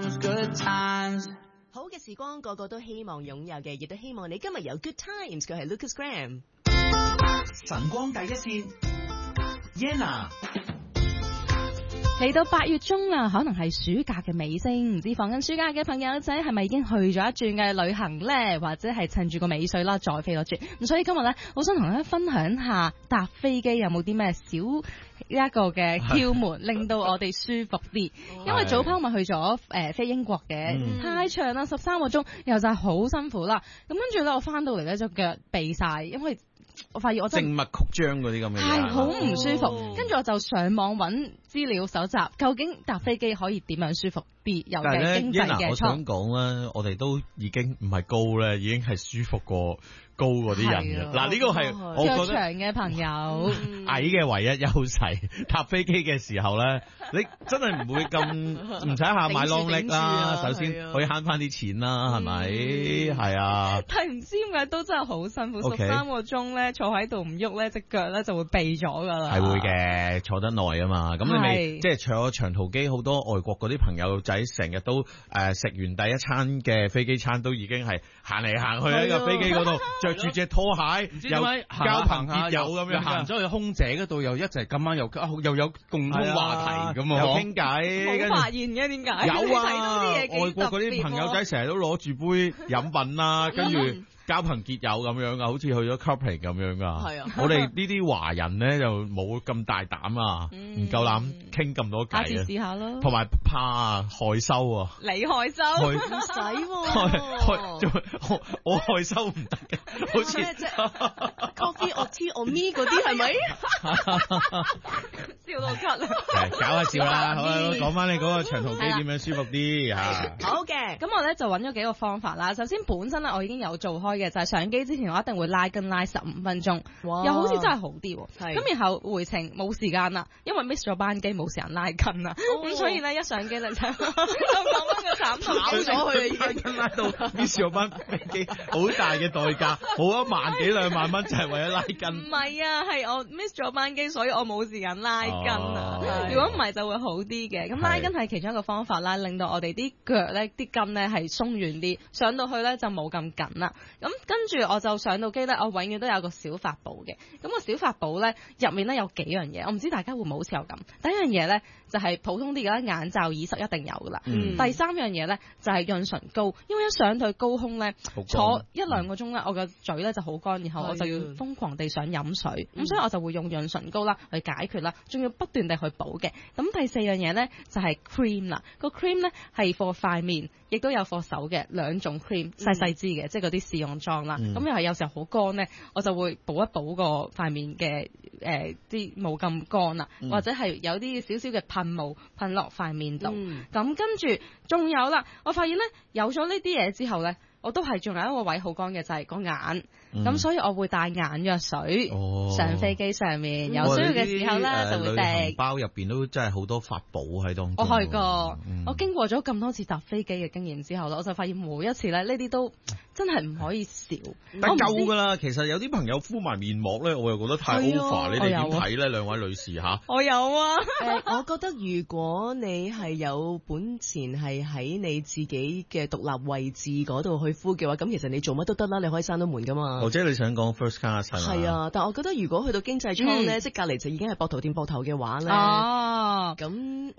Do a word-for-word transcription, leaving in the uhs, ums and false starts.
those good times。 好嘅時光個個都希望擁有嘅，亦都希望你今日有 good times。佢係 Lucas Graham。 晨光第一線 Yenna。 嚟到八月中啦，可能係暑假嘅尾聲，唔知放緊暑假嘅朋友仔係咪已經去咗一轉嘅旅行呢？或者係趁住個尾水啦，再飛咗轉。咁所以今日呢，好想同大家分享下搭飛機有冇啲咩小一個嘅竅門，令到我哋舒服啲。因為早拋咪去咗誒、呃、飛英國嘅，嗯、太長啦，十三個鐘，又就係好辛苦啦。咁跟住咧，我翻到嚟咧，隻腳痹晒，因為我發現我真靜脈曲張嗰啲咁嘅嘢， 係好唔舒服。跟住、哦、我就上網揾資料搜集，究竟搭飛機可以點樣舒服啲，尤其係經濟嘅艙。 我想講咧，我哋都已經唔係高咧，已經係舒服過高嗰啲人嘅。嗱，呢個係我覺得腳長嘅朋友矮嘅唯一優勢。搭飛機嘅時候咧，你真係唔會咁唔使下買 long leg 啦。首先可以慳翻啲錢啦，係咪？係啊。 但係唔知點解都真係好辛苦，十三個鐘咧坐喺度唔喐咧，隻腳咧就會痹咗噶啦。 係會嘅，坐得耐啊嘛。咁你咪即係坐長途機，好多外國嗰啲朋友仔成日都誒食完第一餐嘅飛機餐都已經係行嚟行去喺個飛機嗰度。着住隻拖鞋， 唔知點解交朋結友咁樣，行咗去空姐嗰度又一齊今晚又又有共通話題咁啊， 又傾偈。 冇發現嘅點解？ 有啊，外國嗰啲朋友仔成日都攞住杯飲品啦，跟住交朋結友咁樣噶，好似去咗 clubbing 咁樣噶。係啊，我哋呢啲華人咧就冇咁大膽啊，唔夠膽傾咁多偈啊。下次試下咯。 同埋怕害羞啊。 你害羞？ 唔使喎。 我我害羞唔得嘅，好似 coffee or tea or me 嗰啲係咪？ 笑到咳啦。 係搞下笑啦，好啦，講翻你嗰個長途機點樣舒服啲嚇。 好嘅， 咁我咧就揾咗幾個方法啦。首先本身咧我已經有做開嘅，就係上機之前我一定會拉筋拉十五分鐘，又好似真係好啲喎。咁然後回程冇時間啦，因為 miss 咗班機冇時間拉筋啦。咁所以咧一上機咧就就講翻個慘痛跑咗去， 拉筋拉到 miss 咗班飛機，好大嘅代價，好一萬幾兩萬蚊就係為咗拉筋。 唔係啊，係我 miss 咗班機，所以我冇時間拉筋啊。如果唔係就會好啲嘅。咁拉筋係其中一個方法啦，令到我哋啲腳咧啲筋咧係鬆軟啲，上到去咧就冇咁緊啦。咁跟住我就上到機咧，我永遠都有個小法寶嘅。咁個小法寶咧入面咧有幾樣嘢，我唔知大家會唔會好似我咁。第一樣嘢咧就係、是、普通啲嘅眼罩、耳塞一定有噶啦。嗯、第三樣嘢咧就係潤唇膏，因為一上到去高空咧坐一兩個鐘咧，我個嘴咧就好乾，然後我就要瘋狂地想飲水，咁、嗯、所以我就會用潤唇膏啦去解決啦，仲要不斷地去補嘅。咁第四樣嘢咧就係、是、cream 啦，個 cream 咧係 for 塊面，亦都有 for 手嘅兩種 cream，細細支嘅，即係嗰啲試用裝啦。咁、嗯、又係有時候好乾咧，我就會補一補個塊面嘅誒啲冇咁乾啦，呃嗯、或者係有啲少少嘅噴霧噴落塊面度。咁、嗯、跟住仲有啦，我發現咧有咗呢啲嘢之後咧，我都係仲有一個位好乾嘅，就係、是、個眼。咁、嗯、所以我會帶眼藥水、哦、上飛機上面，有需要嘅時候咧、呃、就會滴。 包入邊都真係好多法寶喺當中。 我係個，嗯、我經過咗咁多次搭飛機嘅經驗之後咧，我就發現每一次咧呢啲都真係唔可以少。 但夠㗎啦，其實有啲朋友敷埋面膜咧，我又覺得太 over、啊。你哋點睇咧，兩位女士嚇？ 我有啊。 誒，我覺得如果你係有本錢係喺你自己嘅獨立位置嗰度去敷嘅話，咁其實你做乜都得啦，你可以閂到門㗎嘛。 或者你想講 first class 係嘛？ 係啊，但我覺得如果去到經濟艙咧，嗯、即係隔離就已經係膊頭掂膊頭嘅話咧， 哦， 咁。